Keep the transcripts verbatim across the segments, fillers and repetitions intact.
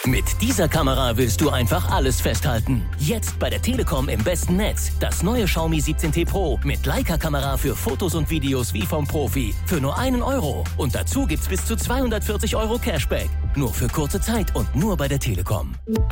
Mit dieser Kamera willst du einfach alles festhalten. Jetzt bei der Telekom im besten Netz. Das neue Xiaomi siebzehn T Pro mit Leica-Kamera für Fotos und Videos wie vom Profi. Für nur einen Euro. Und dazu gibt's bis zu zweihundertvierzig Euro Cashback. Nur für kurze Zeit und nur bei der Telekom.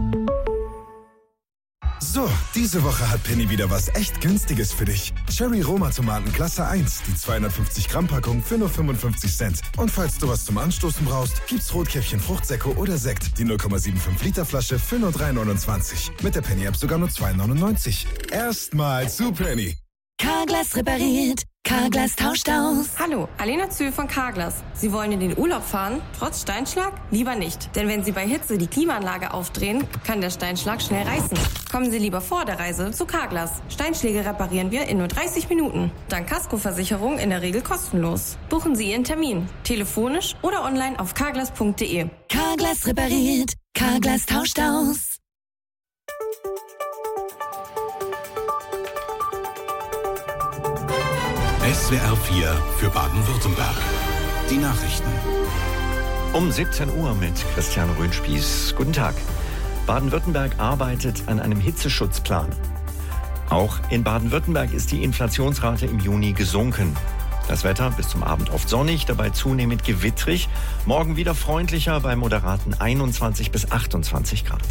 So, diese Woche hat Penny wieder was echt Günstiges für dich. Cherry Roma Tomaten Klasse eins, die zweihundertfünfzig Gramm Packung für nur fünfundfünfzig Cent. Und falls du was zum Anstoßen brauchst, gibt's Rotkäppchen Fruchtsäcke oder Sekt, die null Komma fünfundsiebzig Liter Flasche für nur drei neunundzwanzig. Mit der Penny App sogar nur zwei neunundneunzig. Erstmal zu Penny. Carglass repariert. Carglass tauscht aus. Hallo, Alena Zühl von Carglass. Sie wollen in den Urlaub fahren, trotz Steinschlag? Lieber nicht. Denn wenn Sie bei Hitze die Klimaanlage aufdrehen, kann der Steinschlag schnell reißen. Kommen Sie lieber vor der Reise zu Carglass. Steinschläge reparieren wir in nur dreißig Minuten. Dank Kaskoversicherung in der Regel kostenlos. Buchen Sie Ihren Termin. Telefonisch oder online auf carglass punkt de. Carglass repariert. Carglass tauscht aus. S W R vier für Baden-Württemberg. Die Nachrichten. Um siebzehn Uhr mit Christian Röhnspieß. Guten Tag. Baden-Württemberg arbeitet an einem Hitzeschutzplan. Auch in Baden-Württemberg ist die Inflationsrate im Juni gesunken. Das Wetter bis zum Abend oft sonnig, dabei zunehmend gewittrig. Morgen wieder freundlicher bei moderaten einundzwanzig bis achtundzwanzig Grad.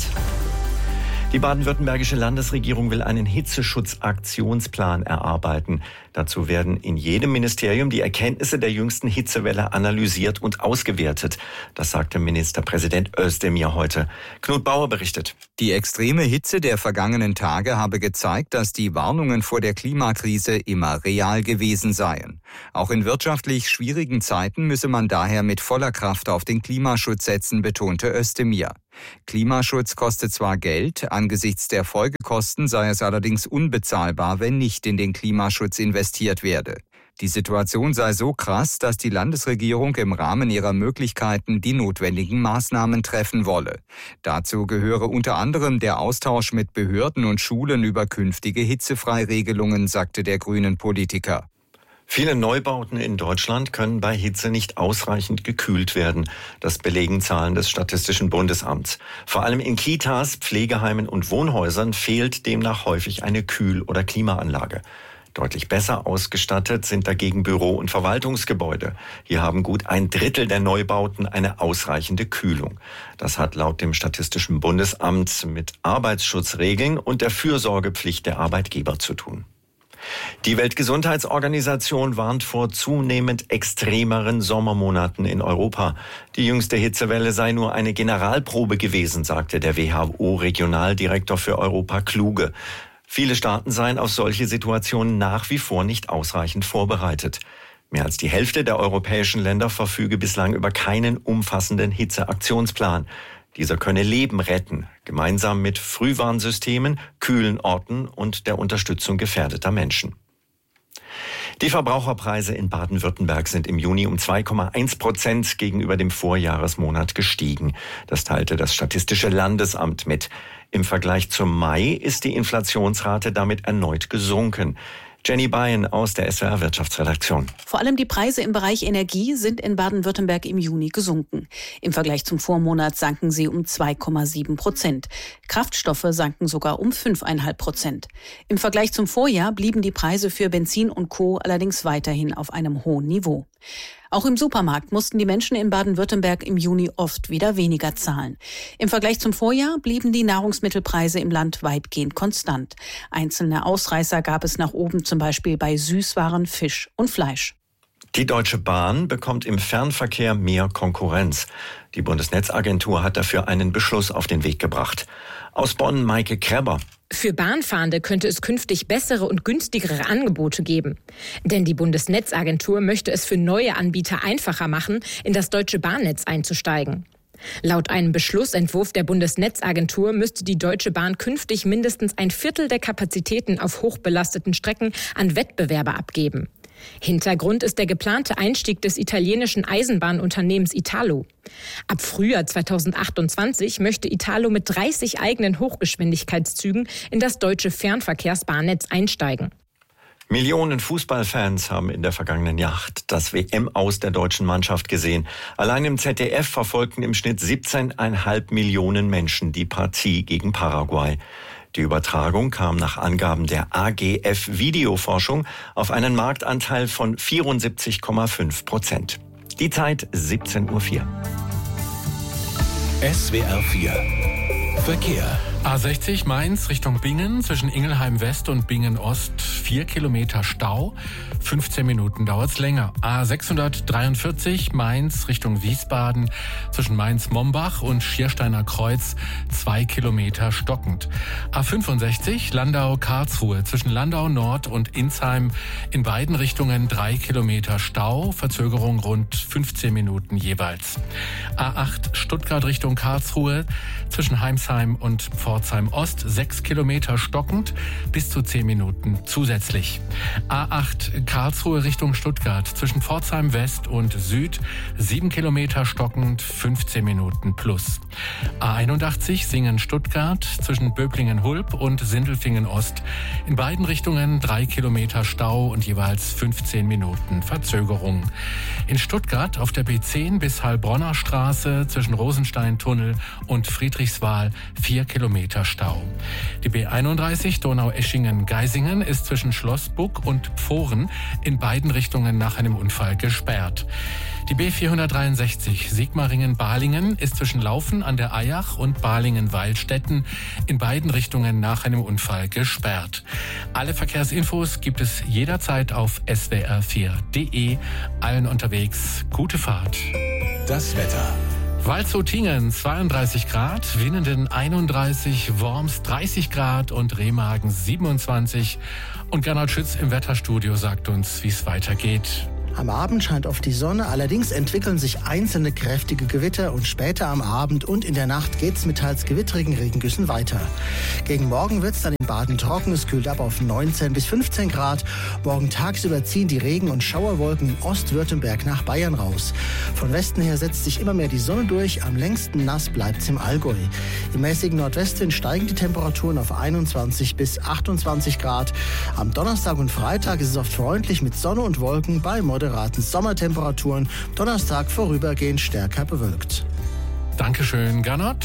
Die baden-württembergische Landesregierung will einen Hitzeschutzaktionsplan erarbeiten. Dazu werden in jedem Ministerium die Erkenntnisse der jüngsten Hitzewelle analysiert und ausgewertet. Das sagte Ministerpräsident Özdemir heute. Knut Bauer berichtet. Die extreme Hitze der vergangenen Tage habe gezeigt, dass die Warnungen vor der Klimakrise immer real gewesen seien. Auch in wirtschaftlich schwierigen Zeiten müsse man daher mit voller Kraft auf den Klimaschutz setzen, betonte Özdemir. Klimaschutz kostet zwar Geld, angesichts der Folgekosten sei es allerdings unbezahlbar, wenn nicht in den Klimaschutz investiert werde. Die Situation sei so krass, dass die Landesregierung im Rahmen ihrer Möglichkeiten die notwendigen Maßnahmen treffen wolle. Dazu gehöre unter anderem der Austausch mit Behörden und Schulen über künftige Hitzefreiregelungen, sagte der grünen Politiker. Viele Neubauten in Deutschland können bei Hitze nicht ausreichend gekühlt werden. Das belegen Zahlen des Statistischen Bundesamts. Vor allem in Kitas, Pflegeheimen und Wohnhäusern fehlt demnach häufig eine Kühl- oder Klimaanlage. Deutlich besser ausgestattet sind dagegen Büro- und Verwaltungsgebäude. Hier haben gut ein Drittel der Neubauten eine ausreichende Kühlung. Das hat laut dem Statistischen Bundesamt mit Arbeitsschutzregeln und der Fürsorgepflicht der Arbeitgeber zu tun. Die Weltgesundheitsorganisation warnt vor zunehmend extremeren Sommermonaten in Europa. Die jüngste Hitzewelle sei nur eine Generalprobe gewesen, sagte der W H O-Regionaldirektor für Europa Kluge. Viele Staaten seien auf solche Situationen nach wie vor nicht ausreichend vorbereitet. Mehr als die Hälfte der europäischen Länder verfüge bislang über keinen umfassenden Hitzeaktionsplan. Dieser könne Leben retten, gemeinsam mit Frühwarnsystemen, kühlen Orten und der Unterstützung gefährdeter Menschen. Die Verbraucherpreise in Baden-Württemberg sind im Juni um zwei Komma eins Prozent gegenüber dem Vorjahresmonat gestiegen. Das teilte das Statistische Landesamt mit. Im Vergleich zum Mai ist die Inflationsrate damit erneut gesunken. Jenny Bayen aus der S W R Wirtschaftsredaktion. Vor allem die Preise im Bereich Energie sind in Baden-Württemberg im Juni gesunken. Im Vergleich zum Vormonat sanken sie um zwei Komma sieben Prozent. Kraftstoffe sanken sogar um fünf Komma fünf Prozent. Im Vergleich zum Vorjahr blieben die Preise für Benzin und Co. allerdings weiterhin auf einem hohen Niveau. Auch im Supermarkt mussten die Menschen in Baden-Württemberg im Juni oft wieder weniger zahlen. Im Vergleich zum Vorjahr blieben die Nahrungsmittelpreise im Land weitgehend konstant. Einzelne Ausreißer gab es nach oben, zum Beispiel bei Süßwaren, Fisch und Fleisch. Die Deutsche Bahn bekommt im Fernverkehr mehr Konkurrenz. Die Bundesnetzagentur hat dafür einen Beschluss auf den Weg gebracht. Aus Bonn Maike Kreber. Für Bahnfahrende könnte es künftig bessere und günstigere Angebote geben. Denn die Bundesnetzagentur möchte es für neue Anbieter einfacher machen, in das deutsche Bahnnetz einzusteigen. Laut einem Beschlussentwurf der Bundesnetzagentur müsste die Deutsche Bahn künftig mindestens ein Viertel der Kapazitäten auf hochbelasteten Strecken an Wettbewerber abgeben. Hintergrund ist der geplante Einstieg des italienischen Eisenbahnunternehmens Italo. Ab Frühjahr zweitausendachtundzwanzig möchte Italo mit dreißig eigenen Hochgeschwindigkeitszügen in das deutsche Fernverkehrsbahnnetz einsteigen. Millionen Fußballfans haben in der vergangenen Nacht das W M-Aus der deutschen Mannschaft gesehen. Allein im Z D F verfolgten im Schnitt siebzehn Komma fünf Millionen Menschen die Partie gegen Paraguay. Die Übertragung kam nach Angaben der A G F Videoforschung auf einen Marktanteil von vierundsiebzig Komma fünf Prozent. Die Zeit siebzehn Uhr vier. S W R vier Verkehr. A sechzig Mainz Richtung Bingen zwischen Ingelheim West und Bingen Ost vier Kilometer Stau. fünfzehn Minuten dauert's länger. A sechshundertdreiundvierzig Mainz Richtung Wiesbaden zwischen Mainz-Mombach und Schiersteiner Kreuz zwei Kilometer stockend. A fünfundsechzig Landau-Karlsruhe zwischen Landau Nord und Insheim in beiden Richtungen drei Kilometer Stau. Verzögerung rund fünfzehn Minuten jeweils. A acht Stuttgart Richtung Karlsruhe zwischen Heimsheim und Pforzheim Ost sechs Kilometer stockend, bis zu zehn Minuten zusätzlich. A acht Karlsruhe Richtung Stuttgart zwischen Pforzheim West und Süd sieben Kilometer stockend, fünfzehn Minuten plus. A einundachtzig Singen Stuttgart zwischen Böblingen-Hulb und Sindelfingen Ost in beiden Richtungen drei Kilometer Stau und jeweils fünfzehn Minuten Verzögerung. In Stuttgart auf der B zehn bis Heilbronner Straße zwischen Rosenstein-Tunnel und Friedrichswal vier Kilometer Stau. Die B einunddreißig Donau-Eschingen-Geisingen ist zwischen Schlossbuck und Pfohren in beiden Richtungen nach einem Unfall gesperrt. Die B vierhundertdreiundsechzig Sigmaringen-Balingen ist zwischen Laufen an der Eyach und Balingen-Weilstätten in beiden Richtungen nach einem Unfall gesperrt. Alle Verkehrsinfos gibt es jederzeit auf S W R vier Punkt de. Allen unterwegs gute Fahrt. Das Wetter. Waldshut-Tiengen zweiunddreißig Grad, Winnenden einunddreißig, Worms dreißig Grad und Remagen siebenundzwanzig. Und Gernot Schütz im Wetterstudio sagt uns, wie es weitergeht. Am Abend scheint oft die Sonne, allerdings entwickeln sich einzelne kräftige Gewitter und später am Abend und in der Nacht geht's mit teils gewittrigen Regengüssen weiter. Gegen Morgen wird's dann in Baden trocken, es kühlt ab auf neunzehn bis fünfzehn Grad. Morgen tagsüber ziehen die Regen- und Schauerwolken in Ostwürttemberg nach Bayern raus. Von Westen her setzt sich immer mehr die Sonne durch, am längsten nass bleibt's im Allgäu. Im mäßigen Nordwestwind steigen die Temperaturen auf einundzwanzig bis achtundzwanzig Grad. Am Donnerstag und Freitag ist es oft freundlich mit Sonne und Wolken bei moderaten Sommertemperaturen. Donnerstag vorübergehend stärker bewölkt. Dankeschön, Gernot.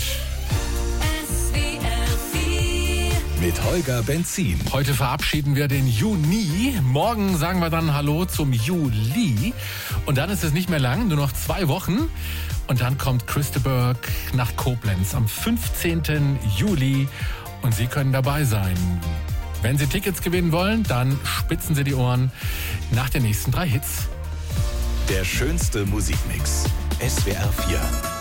Mit Holger Benzin. Heute verabschieden wir den Juni. Morgen sagen wir dann Hallo zum Juli. Und dann ist es nicht mehr lang, nur noch zwei Wochen. Und dann kommt Christa nach Koblenz am fünfzehnten Juli. Und Sie können dabei sein. Wenn Sie Tickets gewinnen wollen, dann spitzen Sie die Ohren nach den nächsten drei Hits. Der schönste Musikmix. S W R vier.